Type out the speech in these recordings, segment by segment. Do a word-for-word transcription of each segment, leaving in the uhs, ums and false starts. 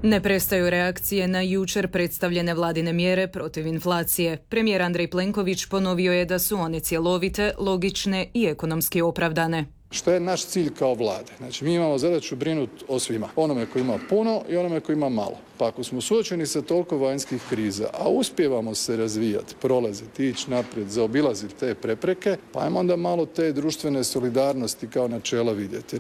Ne prestaju reakcije na jučer predstavljene vladine mjere protiv inflacije. Premijer Andrej Plenković ponovio je da su one cjelovite, logične i ekonomski opravdane. Što je naš cilj kao vlade? Znači, mi imamo zadaću brinuti o svima. Onome koji ima puno i onome koji ima malo. Pa ako smo suočeni sa toliko vanjskih kriza, a uspijevamo se razvijati, prolaziti, ići naprijed, zaobilaziti te prepreke, pa ajmo onda malo te društvene solidarnosti kao načela vidjeti.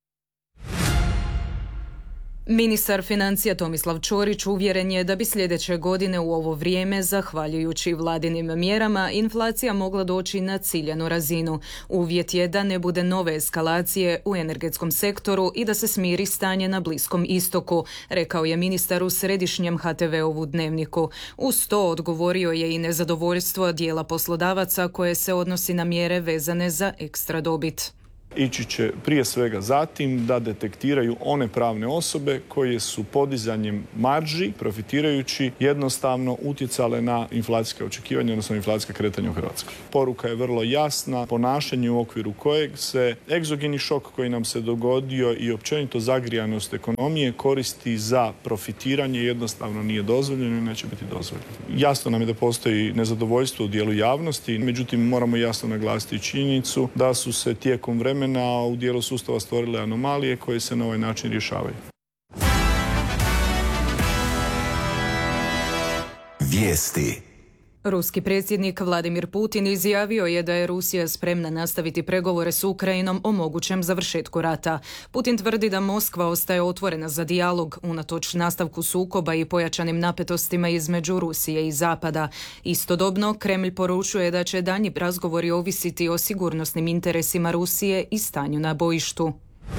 Ministar financija Tomislav Ćorić uvjeren je da bi sljedeće godine u ovo vrijeme, zahvaljujući vladinim mjerama, inflacija mogla doći na ciljanu razinu. Uvjet je da ne bude nove eskalacije u energetskom sektoru i da se smiri stanje na Bliskom istoku, rekao je ministar u središnjem ha te ve-ovu dnevniku. Uz to odgovorio je i nezadovoljstvo dijela poslodavaca koje se odnosi na mjere vezane za ekstra dobit. Ići će prije svega zatim da detektiraju one pravne osobe koje su podizanjem marži, profitirajući, jednostavno utjecale na inflacijske očekivanja, odnosno inflacijska kretanja u Hrvatskoj. Poruka je vrlo jasna, ponašanje u okviru kojeg se egzogeni šok koji nam se dogodio i općenito zagrijanost ekonomije koristi za profitiranje, jednostavno nije dozvoljeno i neće biti dozvoljeno. Jasno nam je da postoji nezadovoljstvo u dijelu javnosti, međutim moramo jasno naglasiti činjenicu da su se tijekom vremena a u dijelu sustava stvorile anomalije koje se na ovaj način rješavaju. Vijesti. Ruski predsjednik Vladimir Putin izjavio je da je Rusija spremna nastaviti pregovore s Ukrajinom o mogućem završetku rata. Putin tvrdi da Moskva ostaje otvorena za dijalog unatoč nastavku sukoba i pojačanim napetostima između Rusije i Zapada. Istodobno, Kremlj poručuje da će daljnji razgovori ovisiti o sigurnosnim interesima Rusije i stanju na bojištu.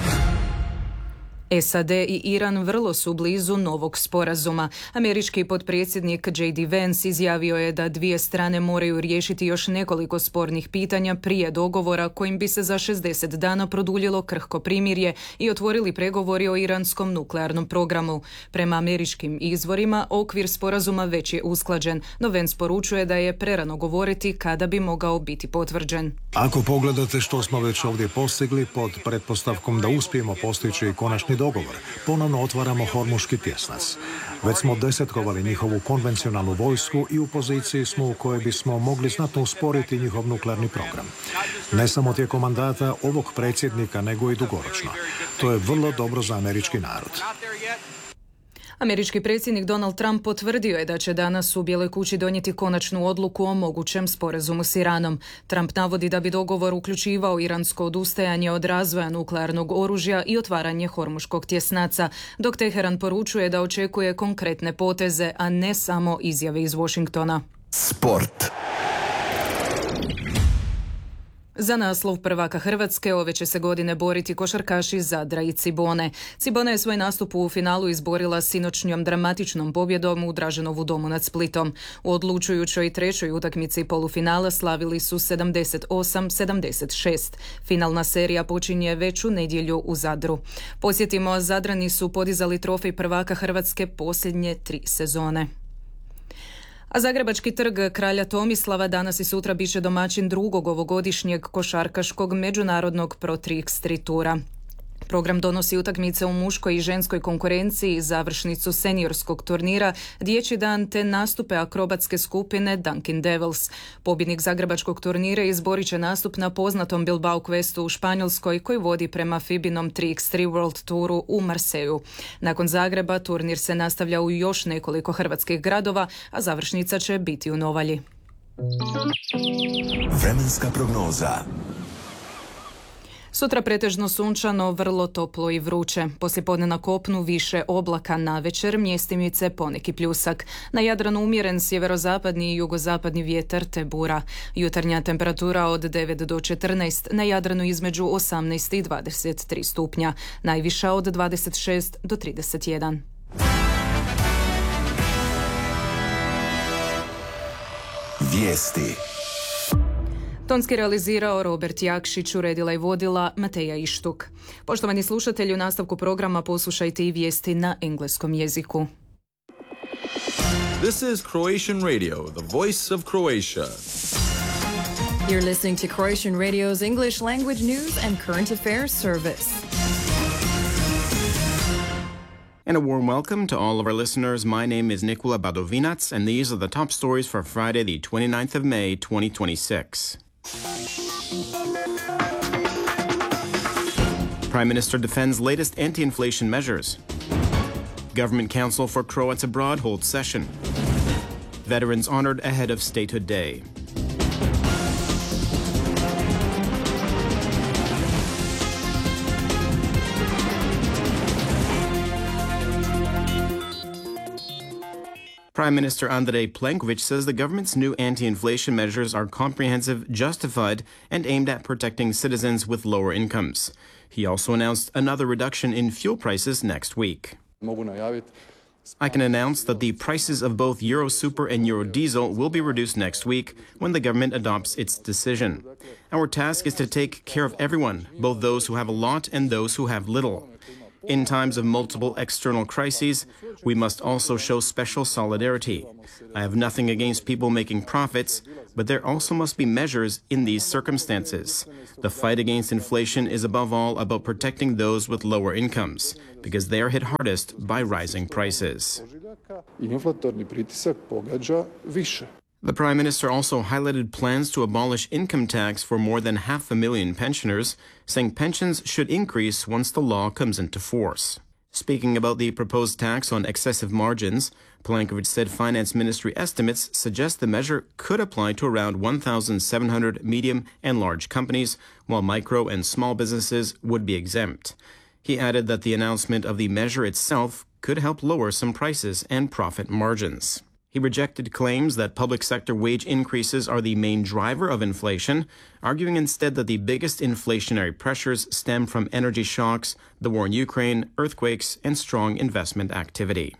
es a de i Iran vrlo su blizu novog sporazuma. Američki potpredsjednik džej di Vance izjavio je da dvije strane moraju riješiti još nekoliko spornih pitanja prije dogovora kojim bi se za šezdeset dana produljilo krhko primirje i otvorili pregovori o iranskom nuklearnom programu. Prema američkim izvorima, okvir sporazuma već je usklađen, no Vance poručuje da je prerano govoriti kada bi mogao biti potvrđen. Ako pogledate što smo već ovdje postigli pod pretpostavkom da uspijemo postići konačni dogovor, ponovno otvaramo Hormuški tjesnac. Već smo desetkovali njihovu konvencionalnu vojsku i u poziciji smo u kojoj bismo mogli znatno usporiti njihov nuklearni program. Ne samo tijekom mandata ovog predsjednika, nego i dugoročno. To je vrlo dobro za američki narod. Američki predsjednik Donald Trump potvrdio je da će danas u Bijeloj kući donijeti konačnu odluku o mogućem sporazumu s Iranom. Trump navodi da bi dogovor uključivao iransko odustajanje od razvoja nuklearnog oružja i otvaranje Hormuškog tjesnaca, dok Teheran poručuje da očekuje konkretne poteze, a ne samo izjave iz Washingtona. Sport. Za naslov prvaka Hrvatske ove će se godine boriti košarkaši Zadra i Cibone. Cibona je svoj nastup u finalu izborila sinoćnjom dramatičnom pobjedom u Draženovu domu nad Splitom. U odlučujućoj trećoj utakmici polufinala slavili su sedamdeset osam sedamdeset šest. Finalna serija počinje već u nedjelju u Zadru. Podsjetimo, Zadrani su podizali trofej prvaka Hrvatske posljednje tri sezone. A Zagrebački trg Kralja Tomislava danas i sutra bit će domaćin drugog ovogodišnjeg košarkaškog međunarodnog Pro tri iks tri tura. Program donosi utakmice u muškoj i ženskoj konkurenciji, završnicu seniorskog turnira, dječji dan te nastupe akrobatske skupine Dunkin Devils. Pobjednik zagrebačkog turnira izborit će nastup na poznatom Bilbao Questu u Španjolskoj koji vodi prema Fibinom tri iks tri World Touru u Marseju. Nakon Zagreba turnir se nastavlja u još nekoliko hrvatskih gradova, a završnica će biti u Novalji. Vremenska prognoza. Sutra pretežno sunčano, vrlo toplo i vruće. Poslijepodne na kopnu više oblaka, navečer mjestimice poneki pljusak. Na Jadranu umjeren sjeverozapadni i jugozapadni vjetar te bura. Jutarnja temperatura od devet do četrnaest, na Jadranu između osamnaest i dvadeset tri stupnja. Najviša od dvadeset šest do trideset jedan. Vijesti. Tonski realizirao Robert Jakšić, uredila i vodila Mateja Ištuk. Poštovani slušatelji, u nastavku programa poslušajte i vijesti na engleskom jeziku. This is Croatian Radio, the voice of Croatia. You're listening to Croatian Radio's English language news and current affairs service. And a warm welcome to all of our listeners. My name is Nikola Badovinac, and these are the top stories for Friday, the twenty-ninth of May, twenty twenty-six. Prime Minister defends latest anti-inflation measures. Government Council for Croats Abroad holds session. Veterans honored ahead of Statehood Day. Prime Minister Andrej Plenković says the government's new anti-inflation measures are comprehensive, justified, and aimed at protecting citizens with lower incomes. He also announced another reduction in fuel prices next week. I can announce that the prices of both Euro Super and Euro Diesel will be reduced next week when the government adopts its decision. Our task is to take care of everyone, both those who have a lot and those who have little. In times of multiple external crises, we must also show special solidarity. I have nothing against people making profits, but there also must be measures in these circumstances. The fight against inflation is above all about protecting those with lower incomes, because they are hit hardest by rising prices. The Prime Minister also highlighted plans to abolish income tax for more than half a million pensioners, saying pensions should increase once the law comes into force. Speaking about the proposed tax on excessive margins, Plenković said Finance Ministry estimates suggest the measure could apply to around one thousand seven hundred medium and large companies, while micro and small businesses would be exempt. He added that the announcement of the measure itself could help lower some prices and profit margins. He rejected claims that public sector wage increases are the main driver of inflation, arguing instead that the biggest inflationary pressures stem from energy shocks, the war in Ukraine, earthquakes, and strong investment activity.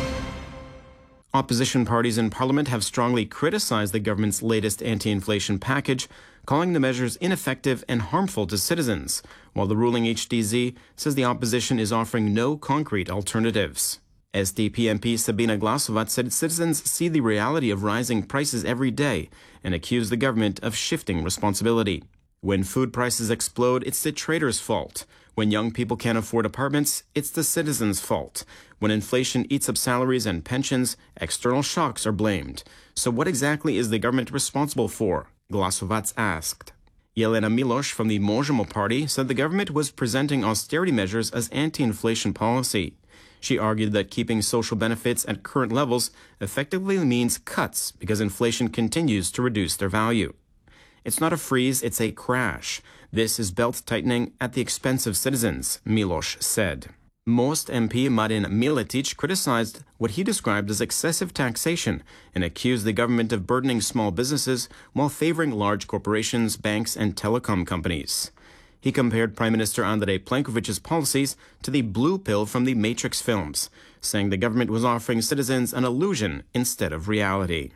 Opposition parties in Parliament have strongly criticized the government's latest anti-inflation package, calling the measures ineffective and harmful to citizens, while the ruling H D Z says the opposition is offering no concrete alternatives. S D P M P Sabina Glasovac said citizens see the reality of rising prices every day and accused the government of shifting responsibility. When food prices explode, it's the traders' fault. When young people can't afford apartments, it's the citizens' fault. When inflation eats up salaries and pensions, external shocks are blamed. So what exactly is the government responsible for? Glasovac asked. Jelena Miloš from the Možemo party said the government was presenting austerity measures as anti-inflation policy. She argued that keeping social benefits at current levels effectively means cuts because inflation continues to reduce their value. It's not a freeze, it's a crash. This is belt tightening at the expense of citizens, Miloš said. Most M P Marin Miletić criticized what he described as excessive taxation and accused the government of burdening small businesses while favoring large corporations, banks, and telecom companies. He compared Prime Minister Andrej Plenković's policies to the blue pill from the Matrix films, saying the government was offering citizens an illusion instead of reality.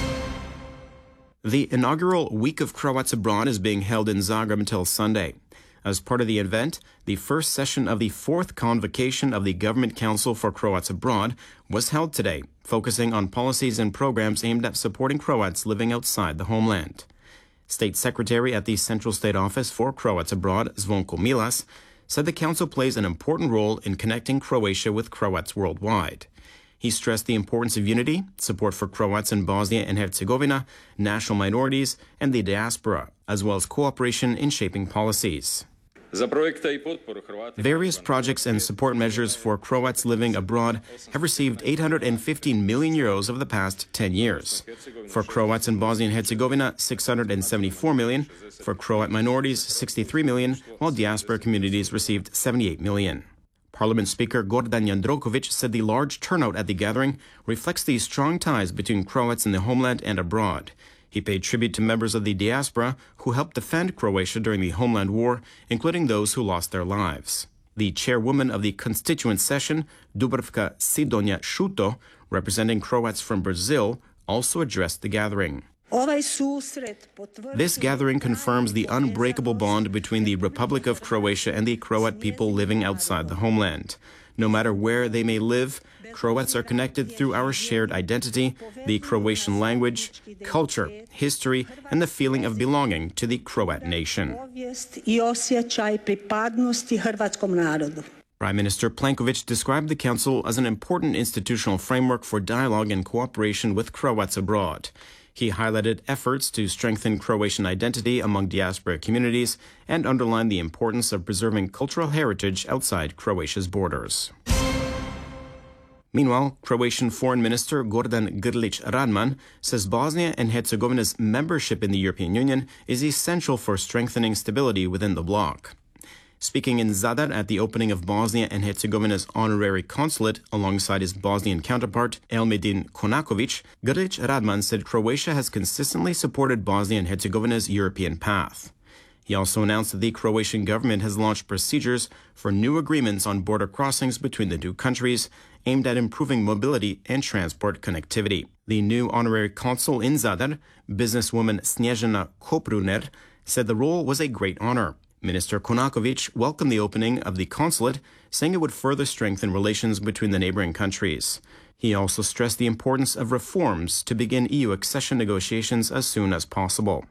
The inaugural Week of Croats Abroad is being held in Zagreb until Sunday. As part of the event, the first session of the fourth convocation of the Government Council for Croats Abroad was held today, focusing on policies and programs aimed at supporting Croats living outside the homeland. State Secretary at the Central State Office for Croats Abroad, Zvonko Milas, said the Council plays an important role in connecting Croatia with Croats worldwide. He stressed the importance of unity, support for Croats in Bosnia and Herzegovina, national minorities, and the diaspora, as well as cooperation in shaping policies. Various projects and support measures for Croats living abroad have received eight hundred fifteen million euros over the past ten years. For Croats in Bosnia and Herzegovina, six hundred seventy-four million. For Croat minorities, sixty-three million, while diaspora communities received seventy-eight million. Parliament Speaker Gordan Jandroković said the large turnout at the gathering reflects the strong ties between Croats in the homeland and abroad. He paid tribute to members of the diaspora who helped defend Croatia during the Homeland War, including those who lost their lives. The chairwoman of the constituent session, Dubravka Sidonja Šuto, representing Croats from Brazil, also addressed the gathering. This gathering confirms the unbreakable bond between the Republic of Croatia and the Croat people living outside the homeland. No matter where they may live, Croats are connected through our shared identity, the Croatian language, culture, history, and the feeling of belonging to the Croat nation. Prime Minister Plenković described the council as an important institutional framework for dialogue and cooperation with Croats abroad. He highlighted efforts to strengthen Croatian identity among diaspora communities and underlined the importance of preserving cultural heritage outside Croatia's borders. Meanwhile, Croatian Foreign Minister Gordan Grlić Radman says Bosnia and Herzegovina's membership in the European Union is essential for strengthening stability within the bloc. Speaking in Zadar at the opening of Bosnia and Herzegovina's honorary consulate alongside his Bosnian counterpart Elmedin Konaković, Grlić Radman said Croatia has consistently supported Bosnia and Herzegovina's European path. He also announced that the Croatian government has launched procedures for new agreements on border crossings between the two countries aimed at improving mobility and transport connectivity. The new honorary consul in Zadar, businesswoman Snježana Kopruner, said the role was a great honor. Minister Konaković welcomed the opening of the consulate, saying it would further strengthen relations between the neighboring countries. He also stressed the importance of reforms to begin E U accession negotiations as soon as possible.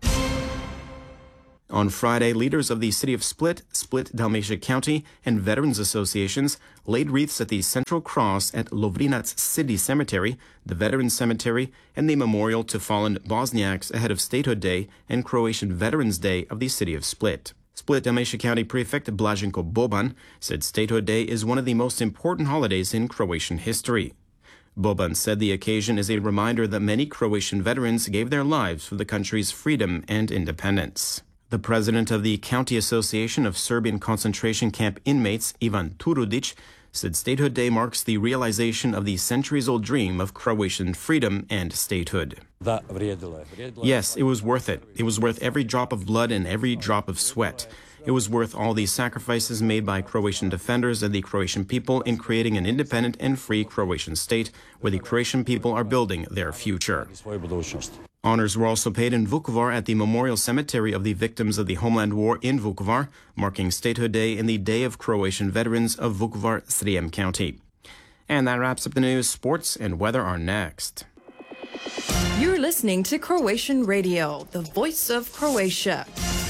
On Friday, leaders of the city of Split, Split Dalmatia County, and veterans associations laid wreaths at the Central Cross at Lovrinac City Cemetery, the Veterans Cemetery, and the memorial to fallen Bosniaks ahead of Statehood Day and Croatian Veterans Day of the city of Split. Split Dalmatia County Prefect Blaženko Boban said Statehood Day is one of the most important holidays in Croatian history. Boban said the occasion is a reminder that many Croatian veterans gave their lives for the country's freedom and independence. The president of the County Association of Serbian concentration camp inmates, Ivan Turudic, said Statehood Day marks the realization of the centuries-old dream of Croatian freedom and statehood. Yes, it was worth it. It was worth every drop of blood and every drop of sweat. It was worth all the sacrifices made by Croatian defenders and the Croatian people in creating an independent and free Croatian state where the Croatian people are building their future. Honors were also paid in Vukovar at the Memorial Cemetery of the Victims of the Homeland War in Vukovar, marking Statehood Day and the Day of Croatian Veterans of Vukovar-Srijem County. And that wraps up the news. Sports and weather are next. You're listening to Croatian Radio, the voice of Croatia.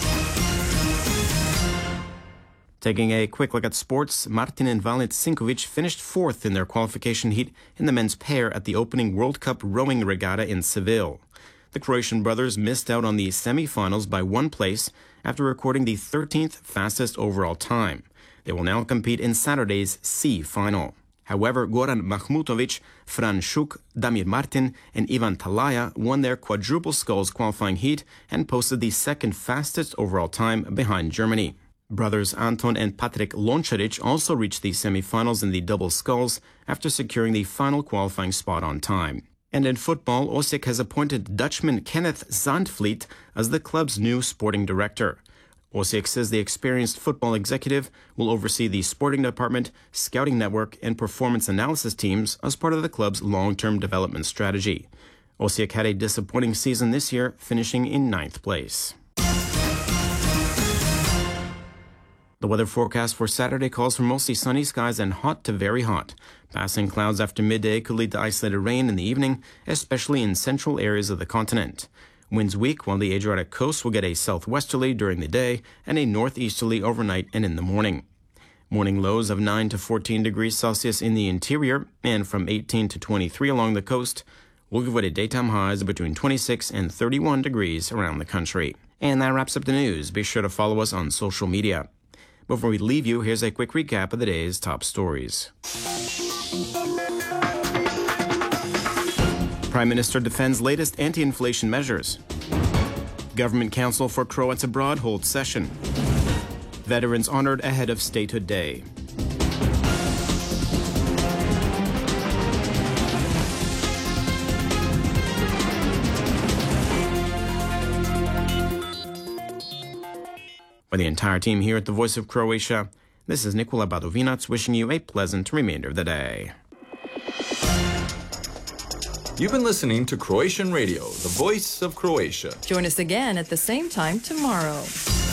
Taking a quick look at sports, Martin and Valentin Sinkovic finished fourth in their qualification heat in the men's pair at the opening World Cup rowing regatta in Seville. The Croatian brothers missed out on the semi-finals by one place after recording the thirteenth fastest overall time. They will now compete in Saturday's C final. However, Goran Mahmutovic, Fran Šuk, Damir Martin, and Ivan Talaya won their quadruple sculls qualifying heat and posted the second fastest overall time behind Germany. Brothers Anton and Patrik Lončarić also reached the semi-finals in the double sculls after securing the final qualifying spot on time. And in football, Osijek has appointed Dutchman Kenneth Zandvliet as the club's new sporting director. Osijek says the experienced football executive will oversee the sporting department, scouting network, and performance analysis teams as part of the club's long-term development strategy. Osijek had a disappointing season this year, finishing in ninth place. The weather forecast for Saturday calls for mostly sunny skies and hot to very hot. Passing clouds after midday could lead to isolated rain in the evening, especially in central areas of the continent. Winds weak, while the Adriatic coast will get a southwesterly during the day and a northeasterly overnight and in the morning. Morning lows of nine to fourteen degrees Celsius in the interior and from eighteen to twenty-three along the coast will give way to daytime highs between twenty-six and thirty-one degrees around the country. And that wraps up the news. Be sure to follow us on social media. Before we leave you, here's a quick recap of the day's top stories. Prime Minister defends latest anti-inflation measures. Government Council for Croats Abroad holds session. Veterans honored ahead of Statehood Day. For the entire team here at the Voice of Croatia, this is Nikola Badovinac wishing you a pleasant remainder of the day. You've been listening to Croatian Radio, the voice of Croatia. Join us again at the same time tomorrow.